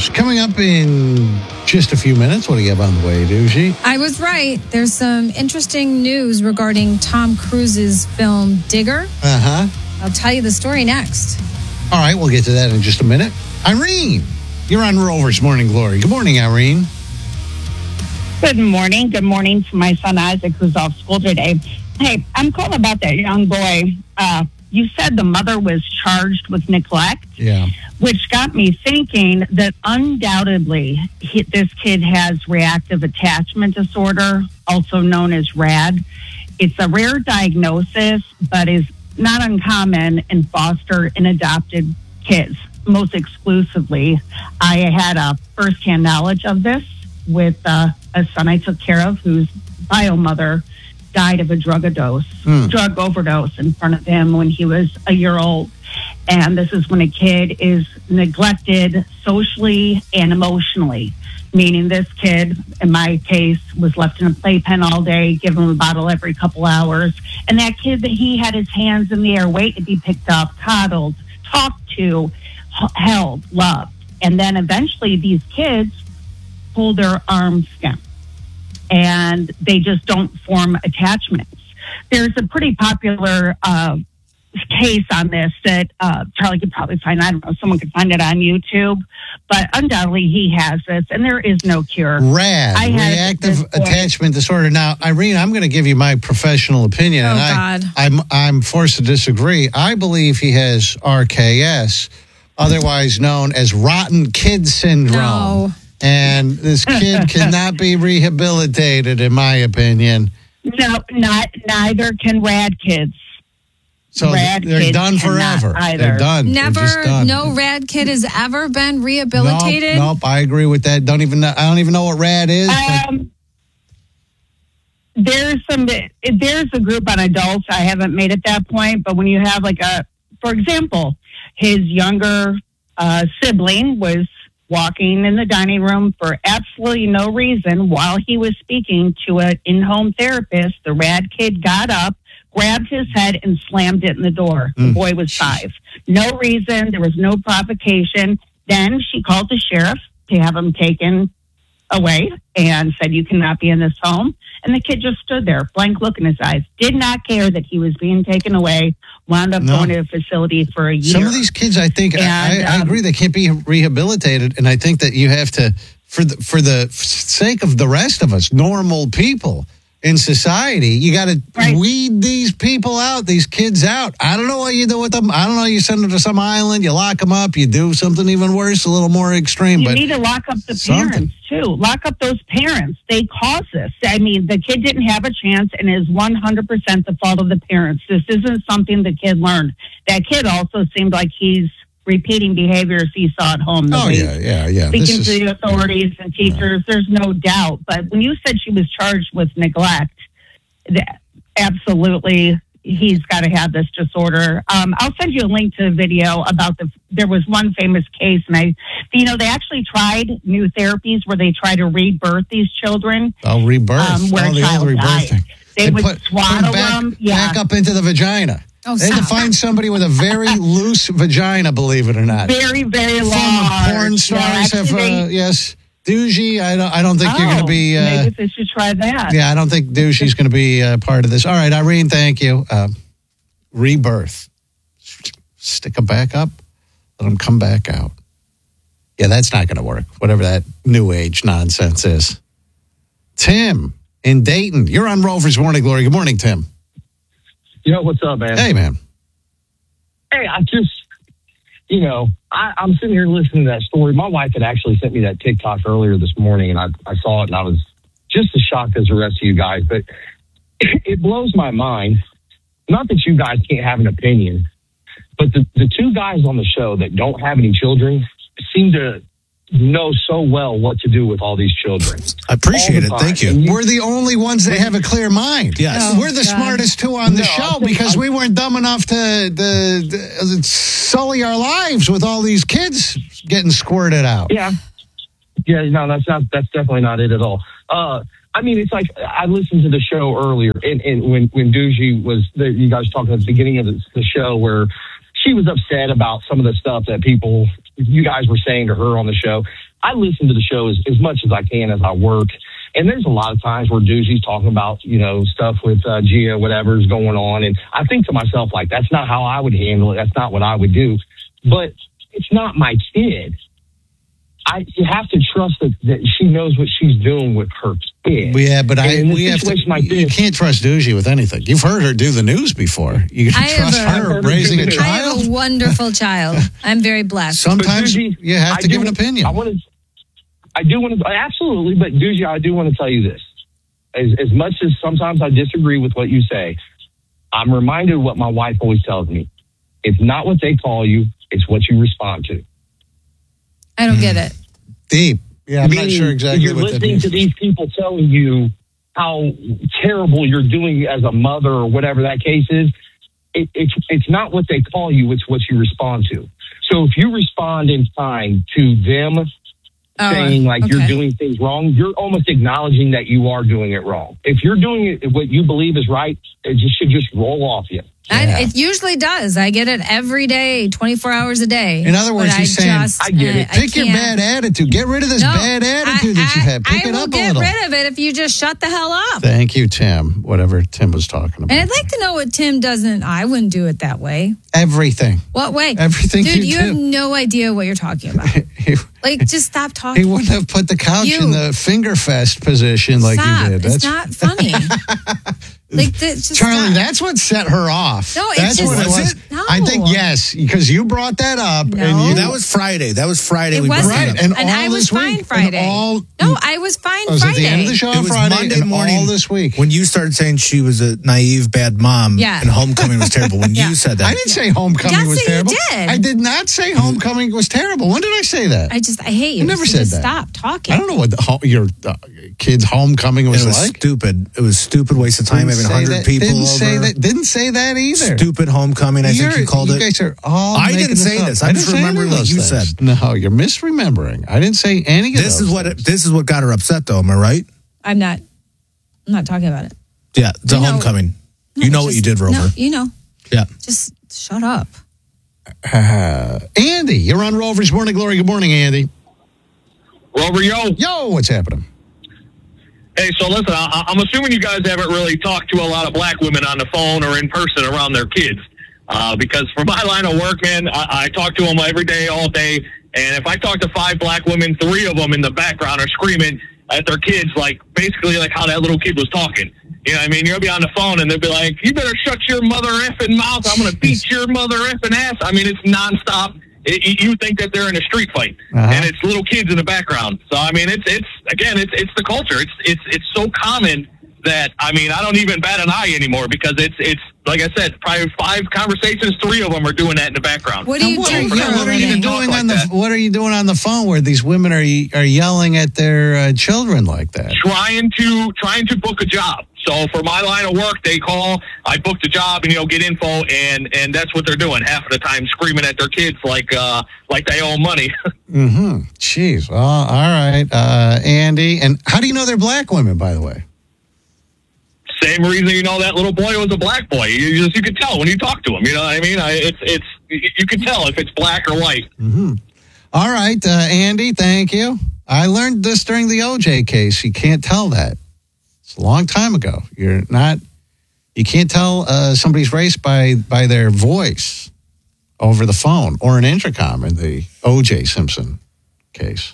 news coming up in just a few minutes. What do you have on the way, Doogie? I was right. There's some interesting news regarding Tom Cruise's film Digger. I'll tell you the story next. All right, we'll get to that in just a minute. Irene, you're on Rover's Morning Glory. Good morning, Irene. Good morning. Good morning to my son Isaac, who's off school today. Hey, I'm calling about that young boy. You said the mother was charged with neglect. Yeah. Which got me thinking that undoubtedly this kid has reactive attachment disorder, also known as RAD. It's a rare diagnosis, but is not uncommon in foster and adopted kids. Most exclusively, I had a firsthand knowledge of this with a son I took care of whose bio mother died of a drug overdose in front of him when he was a year old. And this is when a kid is neglected socially and emotionally, meaning this kid, in my case, was left in a playpen all day, given him a bottle every couple hours. And that kid that he had his hands in the air waiting to be picked up, coddled, talked to, held, loved. And then eventually these kids pull their arms down and they just don't form attachments. There's a pretty popular case on this that Charlie could probably find. I don't know, someone could find it on YouTube, but undoubtedly he has this, and there is no cure. RAD, reactive attachment disorder. Now, Irene, I'm going to give you my professional opinion, God. I'm forced to disagree. I believe he has RKS, otherwise known as rotten kid syndrome. No. And this kid cannot be rehabilitated, in my opinion. No, neither can RAD kids. So they're done forever. They're done. Never, they're just done. no RAD kid has ever been rehabilitated? Nope, I agree with that. I don't even know what RAD is. There's a group on adults. I haven't made it that point, but when you have for example, his younger sibling was walking in the dining room for absolutely no reason while he was speaking to an in-home therapist. The RAD kid got up, grabbed his head, and slammed it in the door. The boy was 5. No reason. There was no provocation. Then she called the sheriff to have him taken away and said, "You cannot be in this home." And the kid just stood there, blank look in his eyes, did not care that he was being taken away, wound up going to a facility for a year. Some of these kids, I think, I agree, they can't be rehabilitated. And I think that you have to, for the sake of the rest of us, normal people in society, you got to weed these people out, these kids out. I don't know what you do with them. I don't know. You send them to some island, you lock them up, you do something even worse, a little more extreme. You need to lock up the parents, too. Lock up those parents. They caused this. I mean, the kid didn't have a chance and is 100% the fault of the parents. This isn't something the kid learned. That kid also seemed like he's repeating behaviors he saw at home. Yeah. Speaking to the authorities and teachers, there's no doubt. But when you said she was charged with neglect, absolutely, he's got to have this disorder. I'll send you a link to a video about there was one famous case, and they actually tried new therapies where they try to rebirth these children. Oh, rebirth. Where a child died. They would swaddle them. Back up into the vagina. Oh, they had to find somebody with a very loose vagina, believe it or not. Very, very long. Porn stars have, yes. Doogie, I don't think you're going to be... maybe they should try that. Yeah, I don't think Doogie's going to be part of this. All right, Irene, thank you. Rebirth. Stick them back up, let them come back out. Yeah, that's not going to work, whatever that new age nonsense is. Tim in Dayton, you're on Rover's Morning Glory. Good morning, Tim. Yo, what's up, man? Hey, man. Hey, I just, I'm sitting here listening to that story. My wife had actually sent me that TikTok earlier this morning, and I saw it, and I was just as shocked as the rest of you guys. But it blows my mind. Not that you guys can't have an opinion, but the two guys on the show that don't have any children seem to know so well what to do with all these children. I appreciate it. Thank you. We're the only ones that have a clear mind. Yes. We're the smartest two on the show because we weren't dumb enough to sully our lives with all these kids getting squirted out. Yeah. Yeah, no, that's definitely not it at all. I mean, it's like I listened to the show earlier, and when Doogie was, you guys talking at the beginning of the show where she was upset about some of the stuff that you guys were saying to her on the show. I listen to the show as much as I can as I work. And there's a lot of times where Doogie's talking about, stuff with Gia, whatever's going on. And I think to myself, like, that's not how I would handle it. That's not what I would do. But it's not my kid. You have to trust that she knows what she's doing with her kid. Yeah, but you can't trust Doogie with anything. You've heard her do the news before. You can trust her raising a child. I have a wonderful child. I'm very blessed. Sometimes you have to give an opinion. I do want to, absolutely, but Doogie, I do want to tell you this. As much as sometimes I disagree with what you say, I'm reminded of what my wife always tells me. It's not what they call you, it's what you respond to. I don't get it. Deep. Yeah, I'm not sure exactly you're what that listening means. to these people telling you how terrible you're doing as a mother or whatever that case is. It's not what they call you, it's what you respond to. So if you respond in kind to them saying you're doing things wrong, you're almost acknowledging that you are doing it wrong. If you're doing it what you believe is right, it should just roll off you. Yeah. It usually does. I get it every day, 24 hours a day. In other words, he's saying, I get it. Pick your bad attitude. Get rid of this bad attitude that you have. Pick it up a little. I will get rid of it if you just shut the hell up. Thank you, Tim. Whatever Tim was talking about. And I'd like to know what Tim doesn't. I wouldn't do it that way. Everything. What way? Everything. Dude, you do. have no idea what you're talking about. Just stop talking. He wouldn't have put the couch in the finger fest position like you did. It's not funny. Charlie, that's what set her off. No, that's what it was. No. I think yes, because you brought that up. No. And that was Friday. It wasn't. Right, and I was fine Friday. I was fine Friday. Was at the end of the show on Friday Monday morning all this week. When you started saying she was a naive, bad mom and homecoming was terrible. When you said that. I didn't say homecoming was terrible. You did. I did not say homecoming was terrible. When did I say that? I hate you. I never said that. Stop talking. I don't know what your kid's homecoming was like. Stupid. It was stupid, waste of time having 100 people over. Didn't say that either. Stupid homecoming, I think you called it. You guys are all I didn't say this. I'm just remembering what you said. No, you're misremembering. I didn't say any of this. This is what got her upset, though. Am I right? I'm not talking about it. Yeah, the homecoming. You know what you did, Rover. No, you know. Yeah. Just shut up. Andy, you're on Rover's Morning Glory. Good morning, Andy. Rover, Yo, what's happening? Hey, so listen, I'm assuming you guys haven't really talked to a lot of black women on the phone or in person around their kids. Because for my line of work, man, I talk to them every day, all day. And if I talk to 5 black women, 3 of them in the background are screaming at their kids, basically how that little kid was talking. You know what I mean? You'll be on the phone and they'll be like, you better shut your mother effing mouth. I'm going to beat your mother effing ass. I mean, it's nonstop. You think that they're in a street fight, and it's little kids in the background. So I mean, it's the culture. It's so common that I mean, I don't even bat an eye anymore because it's like I said, probably 5 conversations, 3 of them are doing that in the background. What are you doing? What are you doing on the phone where these women are yelling at their children like that? Trying to book a job. So for my line of work, they call, I booked a job and, get info and that's what they're doing half of the time, screaming at their kids like they owe money. Mm-hmm. Jeez. Well, all right. Andy, and how do you know they're black women, by the way? Same reason that little boy was a black boy. You could tell when you talk to him. You know what I mean? You can tell if it's black or white. Mm-hmm. All right, Andy, thank you. I learned this during the OJ case. You can't tell that. It's a long time ago. You can't tell somebody's race by their voice over the phone or an intercom in the OJ Simpson case.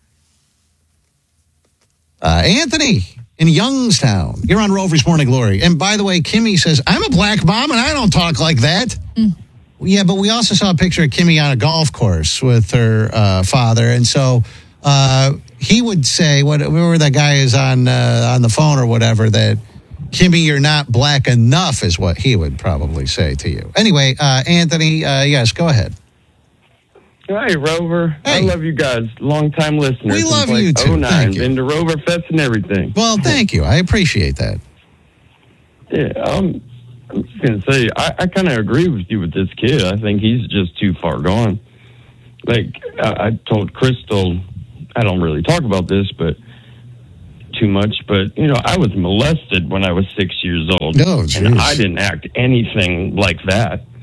Anthony in Youngstown, you're on Rover's Morning Glory. And by the way, Kimmy says, I'm a black mom and I don't talk like that. Yeah, but we also saw a picture of Kimmy on a golf course with her father. And so he would say, whoever that guy is on the phone or whatever, that Kimmy, you're not black enough is what he would probably say to you. Anyway, Anthony, yes, go ahead. Hey, Rover. Hey. I love you guys. Long-time listeners. We love you, too. Thank you. Been to Rover Fest and everything. Well, thank you. I appreciate that. Yeah, I'm just going to say, I kind of agree with you with this kid. I think he's just too far gone. I told Crystal, I don't really talk about this, but too much, but, I was molested when I was 6 years old. Oh, geez. And I didn't act anything like that.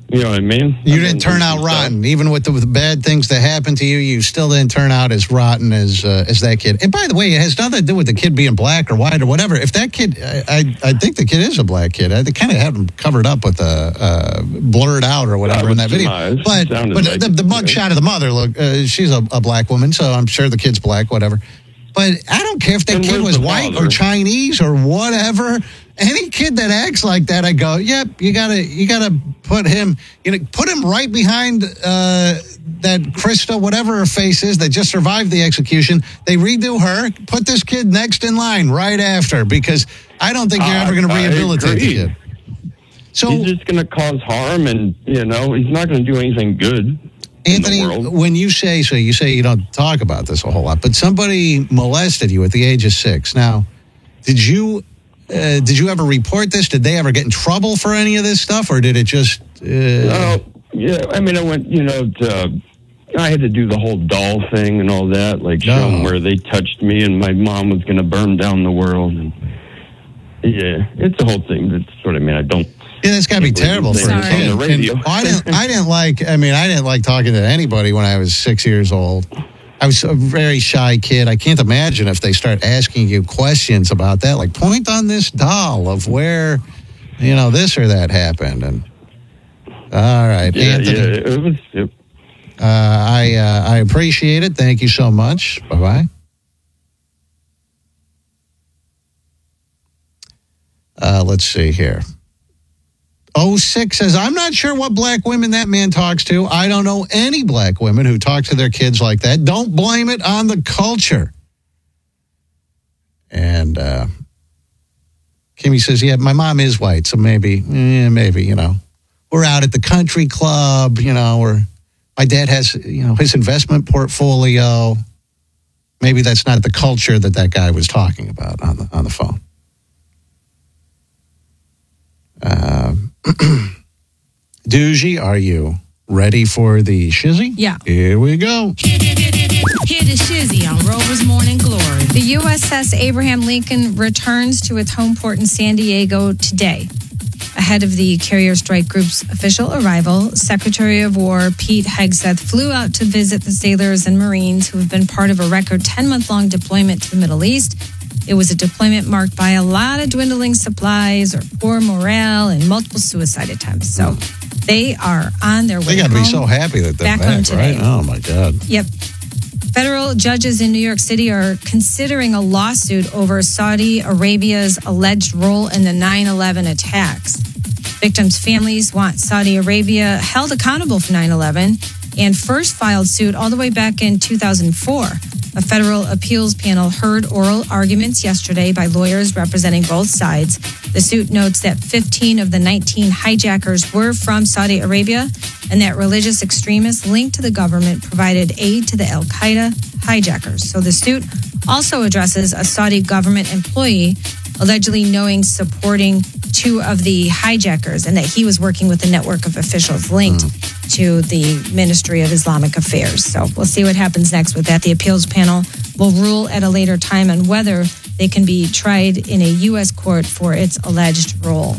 You know what I mean? You didn't turn out rotten. Even with the bad things that happened to you, you still didn't turn out as rotten as that kid. And by the way, it has nothing to do with the kid being black or white or whatever. If that kid, I think the kid is a black kid. They kind of have him covered up with blurred out or whatever in that video. But the mug shot of the mother, look, she's a black woman, so I'm sure the kid's black, whatever. But I don't care if that kid was white or Chinese or whatever. Any kid that acts like that, I go, yep, you gotta put him, put him right behind that Krista, whatever her face is, that just survived the execution. They redo her, put this kid next in line right after, because I don't think you're ever going to rehabilitate the kid. So he's just going to cause harm, and he's not going to do anything good. Anthony, when you say you don't talk about this a whole lot, but somebody molested you at the age of 6. Now, did you ever report this? Did they ever get in trouble for any of this stuff, or did it just? No, yeah. I mean, I went. I had to do the whole doll thing and all that, like show them where they touched me, and my mom was going to burn down the world. And yeah, it's a whole thing. That's what I mean. I don't. Yeah, that's got to be terrible for a kid. I didn't like talking to anybody when I was 6 years old. I was a very shy kid. I can't imagine if they start asking you questions about that, like point on this doll of where, this or that happened. And all right, Anthony. I appreciate it. Thank you so much. Bye bye. Let's see here. 06 says, I'm not sure what black women that man talks to. I don't know any black women who talk to their kids like that. Don't blame it on the culture. And Kimmy says, yeah, my mom is white, so maybe, we're out at the country club, or my dad has, his investment portfolio. Maybe that's not the culture that guy was talking about on the phone. Doogie, are you ready for the shizzy? Yeah. Here we go. Hear the shizzy on Rover's Morning Glory. The USS Abraham Lincoln returns to its home port in San Diego today. Ahead of the carrier strike group's official arrival, Secretary of War Pete Hegseth flew out to visit the sailors and Marines who have been part of a record 10-month-long deployment to the Middle East. It was a deployment marked by a lot of dwindling supplies or poor morale and multiple suicide attempts. So they are on their way. They got to be so happy that they're back, right? Oh, my God. Yep. Federal judges in New York City are considering a lawsuit over Saudi Arabia's alleged role in the 9/11 attacks. Victims' families want Saudi Arabia held accountable for 9/11 and first filed suit all the way back in 2004. A federal appeals panel heard oral arguments yesterday by lawyers representing both sides. The suit notes that 15 of the 19 hijackers were from Saudi Arabia and that religious extremists linked to the government provided aid to the al-Qaeda hijackers. So the suit also addresses a Saudi government employee allegedly supporting two of the hijackers and that he was working with a network of officials linked to the Ministry of Islamic Affairs. So we'll see what happens next with that. The appeals panel will rule at a later time on whether they can be tried in a U.S. court for its alleged role.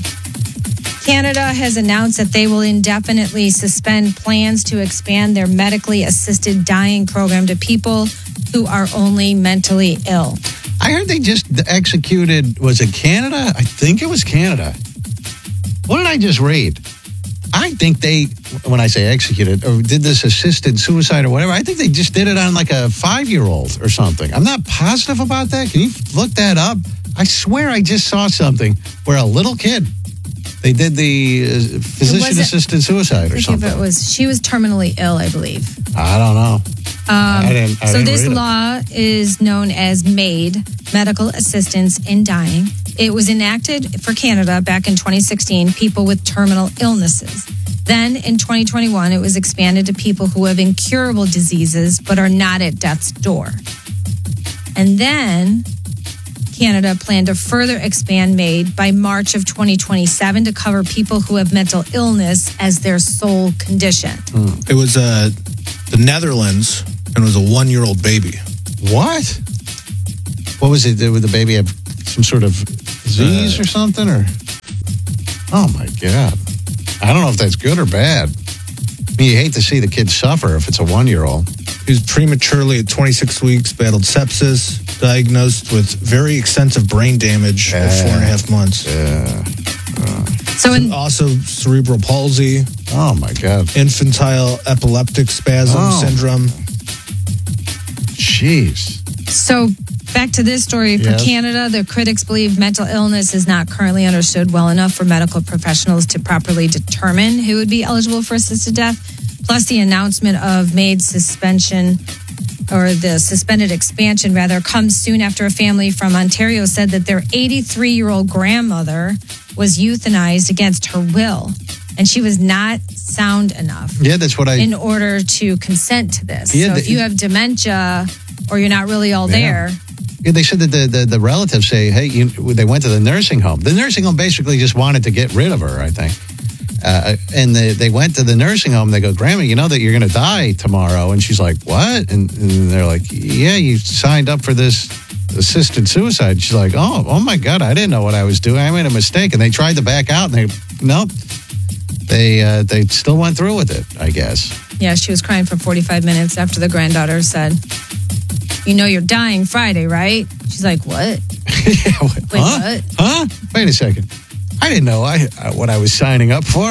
Canada has announced that they will indefinitely suspend plans to expand their medically assisted dying program to people who are only mentally ill. I heard they just executed, was it Canada? I think it was Canada. What did I just read? I think they, when I say executed, or did this assisted suicide or whatever, I think they just did it on like a 5-year-old or something. I'm not positive about that. Can you look that up? I swear I just saw something where a little kid, they did the physician-assisted suicide or something. She was terminally ill, I believe. I don't know. So this law is known as MAID, Medical Assistance in Dying. It was enacted for Canada back in 2016, people with terminal illnesses. Then in 2021, it was expanded to people who have incurable diseases but are not at death's door. And then Canada planned to further expand MAID by March of 2027 to cover people who have mental illness as their sole condition. It was the Netherlands, and it was a 1-year-old baby. What? What was it? Did the baby have some sort of disease or something? Or oh my God! I don't know if that's good or bad. I mean, you hate to see the kid suffer if it's a 1-year-old. He was prematurely at 26 weeks, battled sepsis, diagnosed with very extensive brain damage at 4.5 months. Also cerebral palsy. Oh, my God. Infantile epileptic spasm syndrome. Jeez. So back to this story for Canada. The critics believe mental illness is not currently understood well enough for medical professionals to properly determine who would be eligible for assisted death. Plus, the announcement of MAID's suspension, or the suspended expansion rather, comes soon after a family from Ontario said that their 83-year-old grandmother was euthanized against her will, and she was not sound enough. Yeah, that's what in order to consent to this. Yeah, so if you have dementia or you're not really all there. Yeah, they said that the relatives say, hey, they went to the nursing home. The nursing home basically just wanted to get rid of her, I think. And they went to the nursing home. They go, Grandma, you know that you're going to die tomorrow. And she's like, what? And they're like, yeah, you signed up for this assisted suicide. She's like, oh my God, I didn't know what I was doing. I made a mistake. And they tried to back out, and they still went through with it, I guess. Yeah, she was crying for 45 minutes after the granddaughter said, you know you're dying Friday, right? She's like, what? Wait, what? Huh? Wait a second. I didn't know what I was signing up for.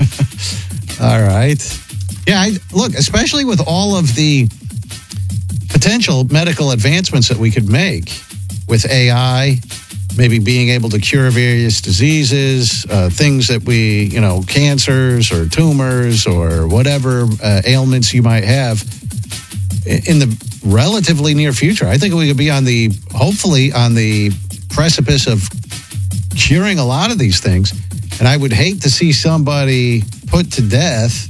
All right. Yeah, look, especially with all of the potential medical advancements that we could make with AI, maybe being able to cure various diseases, things that we, cancers or tumors or whatever ailments you might have in the relatively near future. I think we could be hopefully on the precipice of curing a lot of these things. And I would hate to see somebody put to death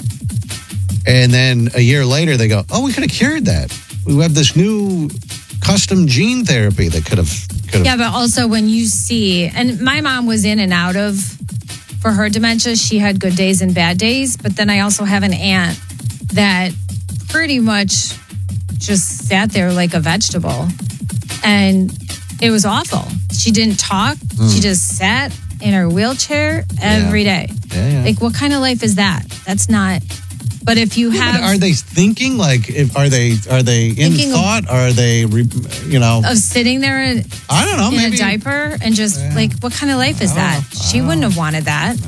and then a year later they go, oh, we could have cured that. We have this new custom gene therapy that could have. Yeah, but also when you see, and my mom was in and out of, for her dementia, she had good days and bad days. But then I also have an aunt that pretty much just sat there like a vegetable. And it was awful. She didn't talk. She just sat in her wheelchair every day. Yeah. Like, what kind of life is that? That's not. But if you have, are they thinking? Like, are they in thought? Are they, of sitting there? I don't know. In Maybe a diaper and just like, what kind of life is that? She wouldn't have wanted that.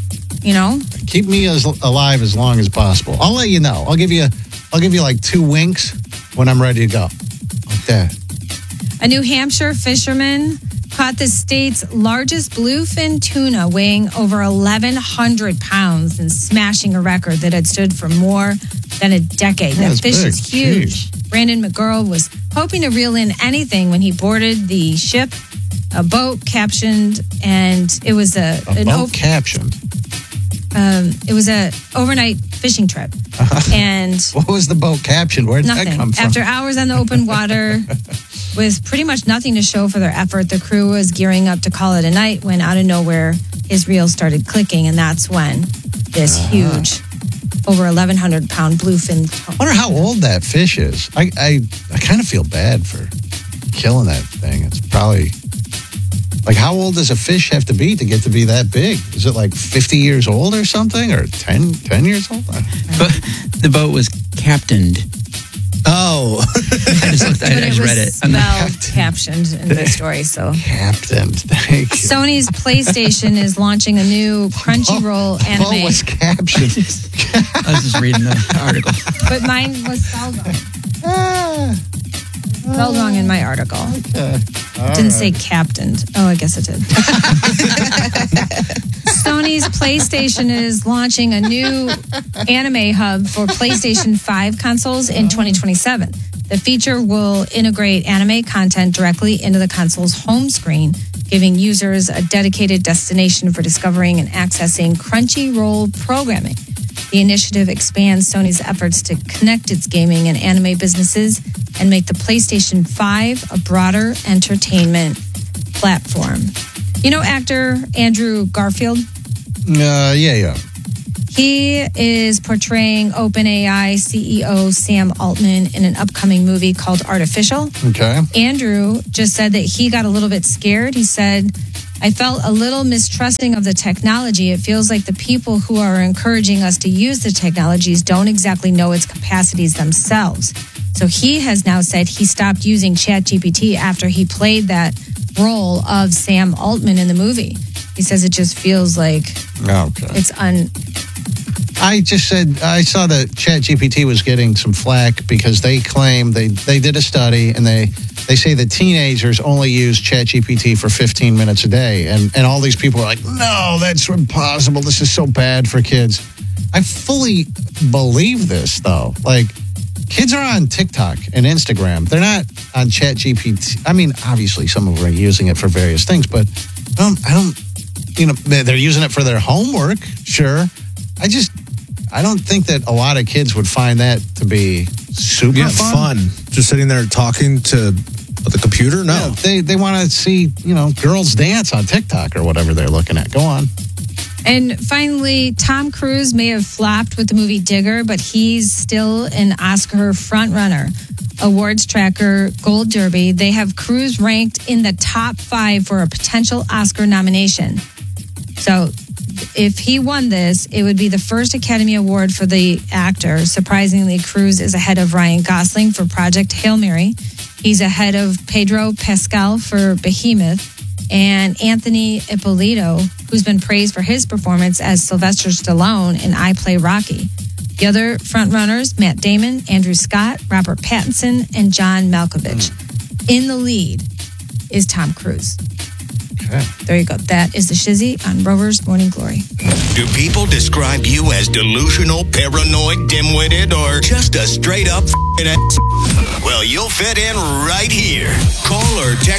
Keep me alive as long as possible. I'll let you know. I'll give you like 2 winks when I'm ready to go. Like that. A New Hampshire fisherman caught the state's largest bluefin tuna, weighing over 1,100 pounds and smashing a record that had stood for more than a decade. That fish is huge. Jeez. Brandon McGurl was hoping to reel in anything when he boarded the ship. A boat captioned, and it was captioned. It was a overnight fishing trip. And what was the boat captioned? Where did that come from? After hours on the open water, with pretty much nothing to show for their effort, the crew was gearing up to call it a night when out of nowhere his reel started clicking, and that's when this huge, over 1,100-pound bluefin. I wonder how old that fish is. I kind of feel bad for killing that thing. It's probably like, how old does a fish have to be to be that big? Is it like 50 years old or something, or 10 years old? But the boat was captained. Oh, I just read it. Well, captioned in the story. So captained. Thank you. Sony's PlayStation is launching a new Crunchyroll anime. What was captioned? I was just reading the article. But mine was spelled wrong. Spelled wrong in my article. Okay. Didn't say captained. Oh, I guess it did. Sony's PlayStation is launching a new anime hub for PlayStation 5 consoles in 2027. The feature will integrate anime content directly into the console's home screen, giving users a dedicated destination for discovering and accessing Crunchyroll programming. The initiative expands Sony's efforts to connect its gaming and anime businesses and make the PlayStation 5 a broader entertainment platform. You know actor Andrew Garfield? Yeah. He is portraying OpenAI CEO Sam Altman in an upcoming movie called Artificial. Okay. Andrew just said that he got a little bit scared. He said I felt a little mistrusting of the technology. It feels like the people who are encouraging us to use the technologies don't exactly know its capacities themselves. So he has now said he stopped using ChatGPT after he played that role of Sam Altman in the movie. He says it just feels like it's I just said I saw that ChatGPT was getting some flack because they claim they did a study and they say that teenagers only use ChatGPT for 15 minutes a day. And all these people are like, no, that's impossible. This is so bad for kids. I fully believe this, though. Like, kids are on TikTok and Instagram. They're not on ChatGPT. I mean, obviously, some of them are using it for various things, but I don't, they're using it for their homework, sure. I don't think that a lot of kids would find that to be super fun. Just sitting there talking to the computer? No. Yeah, they want to see, girls dance on TikTok or whatever they're looking at. Go on. And finally, Tom Cruise may have flopped with the movie Digger, but he's still an Oscar frontrunner. Awards tracker Gold Derby, they have Cruise ranked in the top 5 for a potential Oscar nomination. So if he won this, it would be the first Academy Award for the actor. Surprisingly, Cruise is ahead of Ryan Gosling for Project Hail Mary. He's ahead of Pedro Pascal for Behemoth and Anthony Ippolito, who's been praised for his performance as Sylvester Stallone in I Play Rocky. The other frontrunners, Matt Damon, Andrew Scott, Robert Pattinson, and John Malkovich. In the lead is Tom Cruise. Okay. There you go. That is the Shizzy on Rover's Morning Glory. Do people describe you as delusional, paranoid, dim-witted, or just a straight-up f***ing ass? Well, you'll fit in right here. Call or text